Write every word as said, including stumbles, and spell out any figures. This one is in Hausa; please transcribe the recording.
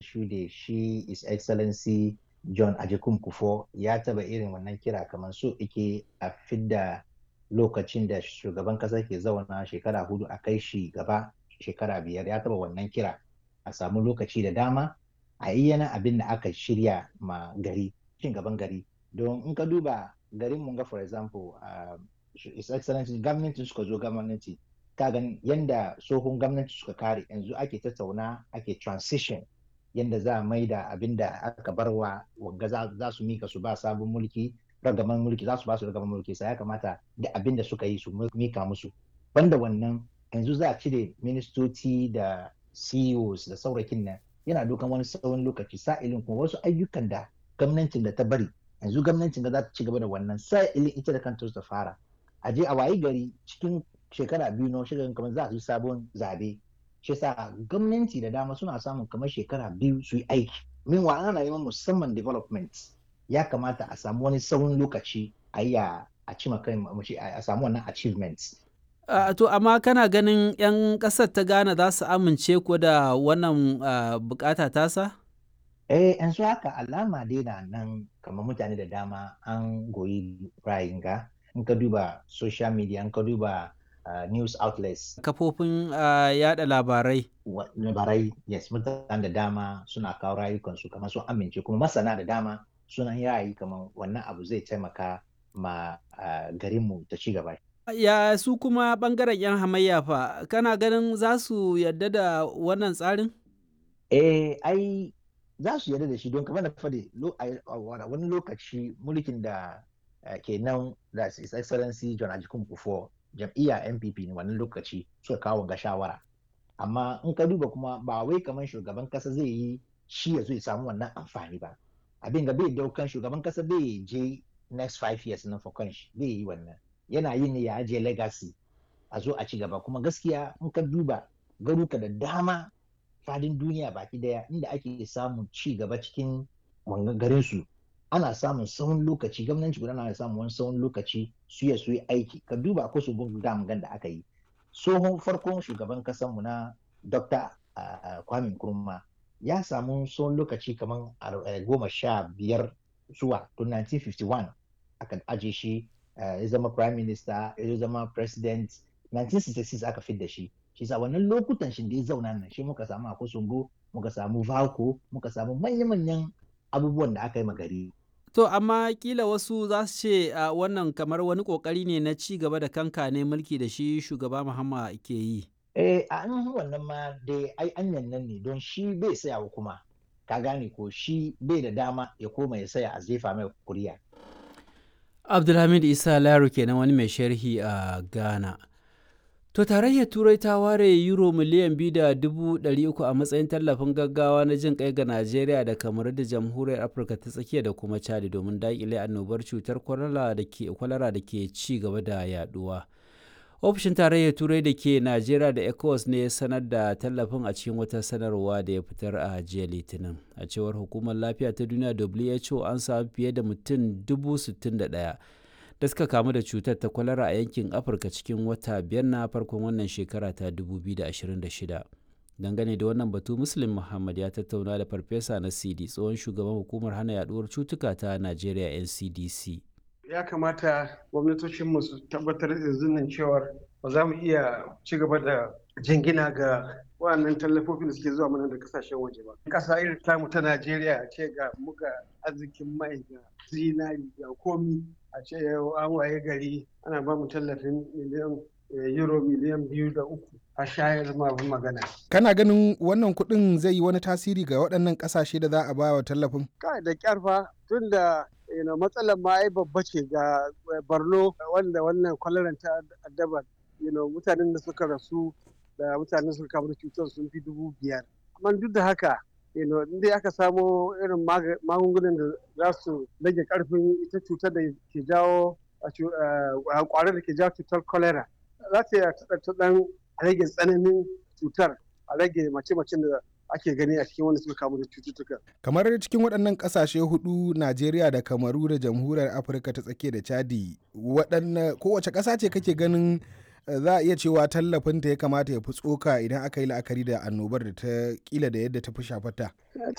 shude shi His Excellency John Agyekum Kufuor ya taba irin wannan kira kamar so ike a fidda lokacin da shugaban kasa ke zauna shekara hudu a kai shi gaba shekara biyar. Ya taba wannan kira a samu lokaci da dama a yi yana abin da aka shirya ma gari cin gaban gari. Don in ka duba garin mun ga for example uh, His Excellency gwamnati suka zo gwamnati ka gan yanda tsohon gwamnati suka kare yanzu ake tattauna ake transition yanda za a maida abin da aka barwa wanga za su mika su ba sabon mulki ragaman mulki za su ba su ragaman mulki sai ya kamata da abin da suka yi su mika musu. Banda wannan yanzu za a cire ministoci da C E Os da saurakin nan yana dukan wani tsawon lokaci sa'ilin kuma wasu ayyukan da gwamnatin da ta bari yanzu gwamnatin da za ta ci gaba da wannan sa'ilin ita da kanta ta fara a je a wayi gari cikin shekara biyu na shekaran kamar za su yi sabon zabe shi yasa gwamnati da dama suna samun kamar shekara biyu su yi aiki. Meanwhile ana neman musamman development ya kamata a samu wani tsawon lokaci a yi a cima kai a samu wannan achievements. Uh, to amma kana ganin 'yan ƙasar ta Ghana za su amince ko da wannan uh, bukata tasa? Eh, yanzu haka alama dai na nan kamar mutane da dama an goyi ra'ayin ga in ka duba social media in ka duba uh, news outlets. Kafofin uh, yada labarai. Labarai, yes, mutane da dama suna kawo rayukansu kamar sun amince kuma masana da dama suna yayi kamar wannan abu zai taimaka ma uh, garinmu ta ci gaba. Ya su kuma ɓangaren 'yan hamayya fa, kana ganin za su yarda da wannan tsarin? Eh, ai za su yarda da shi don kamar na faɗi wani lokaci mulkin da ke nan da His Excellency John Agyekum Kufuor jam'iyya N P P ne wannan lokaci suka kawo ga shawara. Amma in ka duba kuma ba wai kamar shugaban kasa zai yi shi ya zo ya samu wannan amfani ba. Abin ga bai daukan shugaban kasa bai je next five years na for kanshi bai yi wannan. Yana yin ne ya ajiye legacy a zo a ci gaba kuma gaskiya in ka duba garuka da dama fadin duniya baki daya inda ake samun ci gaba cikin garin su ana samun tsawon lokaci gwamnati guda na samun wani tsawon lokaci su ya su yi aiki. Ka duba akwai su dam gan da aka yi tsohon farkon shugaban kasan mu na Doctor Uh, Kwame Nkrumah ya samu tsawon lokaci kamar goma sha biyar zuwa tun nineteen fifty-one aka aje shi ya uh, zama prime minister ya zama president nineteen sixty-six aka fidda shi shi sa wannan lokutan shi da ya zauna nan shi muka samu Akosombo muka samu Valco muka samu manya-manyan abubuwan da aka yi magari. To amma kila wasu za su ce uh, wannan kamar wani kokari ne na ci gaba da kanka ne mulki da shi shugaba Mahama ke yi. Eh a an wannan ma dai ai anyan nan ne don shi bai saya kuma ka gane ko shi bai da dama ya koma ya saya a zefa mai kuriya. Abdulhamid Isa Laro kenan wani mai sharhi a Ghana. To tarayyar Turai ta ware euro miliyan biyu da dubu ɗari uku a matsayin tallafin gaggawa na jin kai ga Najeriya da Kamaru da Jamhuriyar Afirka ta Tsakiya da kuma Chad domin daƙile annobar cutar kwalara da ke ci gaba da yaduwa. Ofishin tarayyar Turai da ke Najeriya da ECOWAS ne ya sanar da tallafin a cikin wata sanarwa da ya fitar a jiya Litinin. A cewar Hukumar Lafiya ta Duniya W H O an samu fiye da mutum dubu sittin da ɗaya da suka kamu da cutar ta kwalara a yankin Afirka cikin wata biyar na farkon wannan shekara ta dubu biyu da ashirin da shida. Dangane da wannan batu, Muslim Muhammad ya tattauna da Farfesa Nasidi, tsohon shugaban Hukumar Hana Yaduwar Cutuka ta Najeriya N C D C. Ya kamata gwamnatocinmu su tabbatar yanzu nan cewar ba za mu iya ci gaba da jingina ga wannan tallafofin da suke zuwa mana da kasashen waje ba. Ƙasa irin tamu ta Najeriya a ce ga muga arzikin mai ga zinari ga komi a ce an waye gari ana ba mu tallafin miliyan euro miliyan biyu da uku a shayar ma magana. Kana ganin wannan kuɗin zai yi wani tasiri ga waɗannan ƙasashe da za a ba wa tallafin? Kai da ƙyarfa tun da matsalar ma ai babba ce ga Borno wanda wannan kwalaran ta addaba mutanen da suka rasu da mutanen suka kamu da cutar sun fi dubu biyar. Amma duk da haka inda aka samo irin magungunan da za su rage karfin ita cutar da ke jawo kwarar da ke jawo cutar cholera za ta dan rage tsananin cutar a rage mace-macen da ake gani a cikin wanda suka kamu da cututtuka. Kamar cikin waɗannan ƙasashe hudu Najeriya da Kamaru da Jamhuriyar Afirka ta Tsakiya da Chadi, waɗanne kowace ƙasa ce kake ganin za a iya cewa tallafinta ya kamata ya fi tsoka idan aka yi la'akari da annobar da ta kila da yadda ta fi shafata?